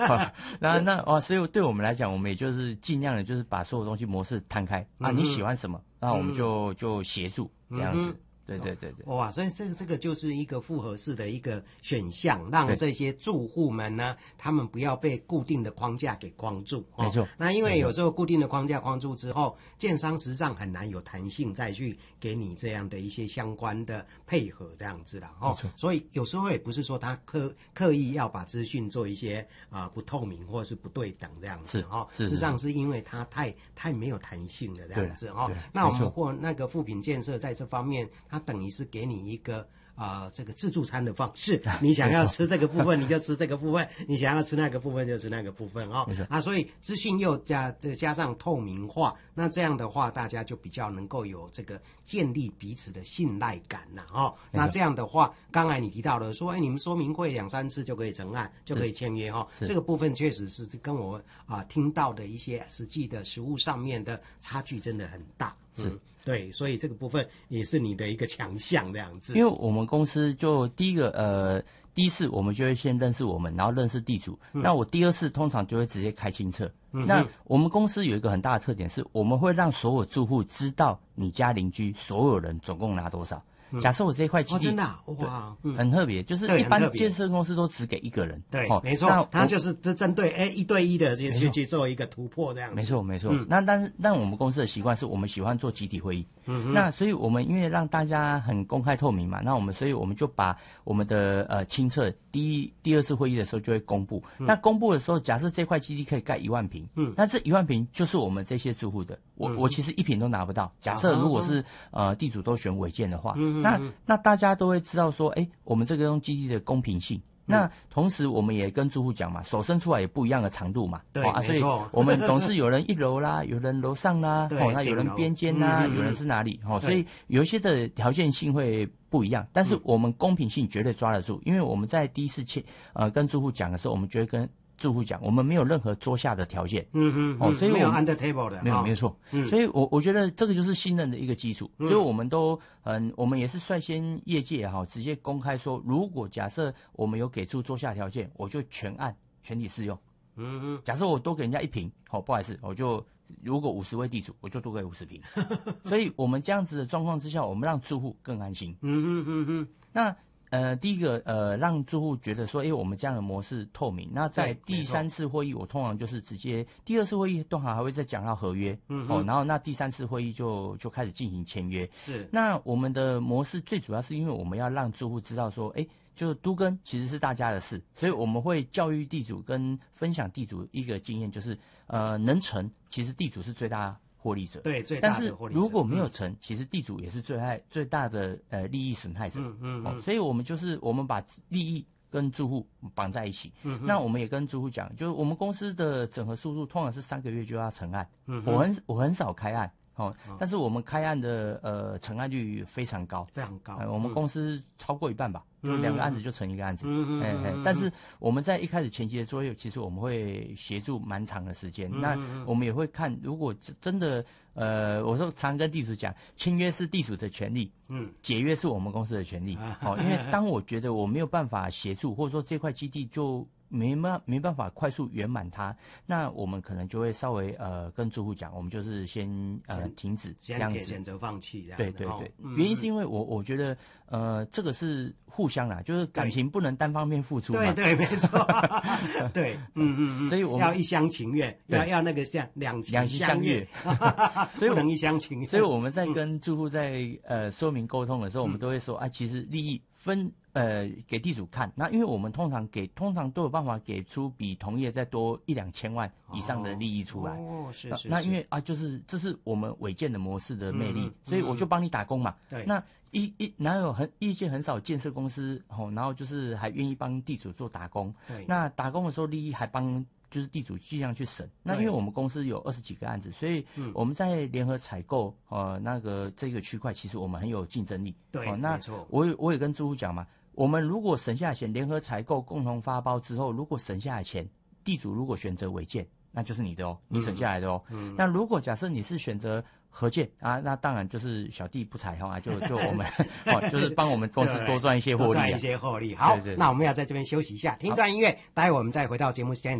所以对我们来讲，我们也就是尽量的，就是把所有东西模式摊开啊，你喜欢什么，那我们就协助这样子。对。 哇，所以这个就是一个复合式的一个选项，让这些住户们呢，他们不要被固定的框架给框住。 没错。 那因为有时候固定的框架框住之后，建商实际上很难有弹性再去给你这样的一些相关的配合这样子啦。 没错。 所以有时候也不是说他刻意要把资讯做一些不透明或者是不对等这样子。事实上是因为他太没有弹性了这样子。那我们或那个富品建设在这方面，它等于是给你一个这个自助餐的方式，你想要吃这个部分你就吃这个部分，你想要吃那个部分就吃那个部分所以资讯又加上透明化，那这样的话大家就比较能够有这个建立彼此的信赖感那这样的话，刚才你提到了说，你们说明会2-3次就可以成案，就可以签约这个部分确实是跟我听到的一些实际的实务上面的差距真的很大。对，所以这个部分也是你的一个强项这样子。 因为我们公司就第一次我们就会先认识我们，然后认识地主。那我第2次通常就会直接开清册。那我们公司有一个很大的特点是，我们会让所有住户知道你家邻居所有人总共拿多少。假设我这块基地真的哇， 很特别，就是一般建设公司都只给1个人。 对，没错，他就是针对1对1的去做一个突破这样子。 没错。但我们公司的习惯是我们喜欢做集体会议。那所以我们因为让大家很公开透明嘛，所以我们就把我们的清册第2次会议的时候就会公布。那公布的时候，假设这块基地可以盖1万坪，那这1万坪就是我们这些住户的。我其实1坪都拿不到。假设如果是地主都选违建的话，那大家都会知道说，我们这个用基地的公平性。那同时我们也跟住户讲嘛，手伸出来也不一样的长度嘛。 对， 所以我们总是有人1楼啦，有人楼上啦，那有人边间啦，有人是哪里，所以有一些的条件性会不一样，但是我们公平性绝对抓得住，因为我们在第一次跟住户讲的时候，我们就会跟住户讲，我们没有任何桌下的条件。 所以没有 under table 的， 没有错。所以我觉得这个就是信任的一个基础。所以我们我们也是率先业界直接公开说，如果假设我们有给出桌下条件，我就全体适用。假设我多给人家1坪，不好意思，如果50位地主，我就多给50坪。所以我们这样子的状况之下，我们让住户更安心。那第一个让住户觉得说，我们这样的模式透明。那在第3次会议，我通常就是直接第2次会议通常还会再讲到合约，然后那第3次会议就开始进行签约。 是。那我们的模式最主要是因为我们要让住户知道说，就是都更其实是大家的事，所以我们会教育地主跟分享地主一个经验，就是能成，其实地主是最大获利者。 对，最大的获利者。 但是如果没有成，其实地主也是最大的利益损害者。所以我们把利益跟住户绑在一起。那我们也跟住户讲，就是我们公司的整合速度通常是3个月就要成案。我很少开案。但是我们开案的成案率非常高， 非常高。 我们公司超过1半吧，就2个案子就成1个案子。但是我们在一开始前期的作业，其实我们会协助蛮长的时间。那我们也会看，如果真的我说常跟地主讲，签约是地主的权利，解约是我们公司的权利。因为当我觉得我没有办法协助，或者说这块基地就没办法快速圆满它，那我们可能就会稍微跟住户讲，我们就是先停止这样子， 选择放弃这样。 对，原因是因为我觉得这个是互相啦，就是感情不能单方面付出嘛。 对，没错。对， 所以我们要一厢情愿，要那个两情相悦， 所以不能一厢情愿。 所以我们在跟住户在说明沟通的时候，我们都会说其实利益分给地主看，那因为我们通常都有办法给出比同业再多1-2千万以上的利益出来。 是。 那因为就是这是我们违建的模式的魅力，所以我就帮你打工嘛。 对。 那哪有业界很少建设公司然后就是还愿意帮地主做打工。 对。 那打工的时候利益还帮就是地主尽量去省。那因为我们公司有20几个案子，所以我们在联合采购这个区块，其实我们很有竞争力。 对， 那没错。 我也跟住户讲嘛。我们如果省下来钱，联合采购共同发包之后，如果省下来钱，地主如果选择违建，那就是你的哦，你省下来的哦。那如果假设你是选择合建那当然就是小弟不才就我们就是帮我们公司多赚一些获利。 好，那我们要在这边休息一下，听段音乐，待会我们再回到节目时间。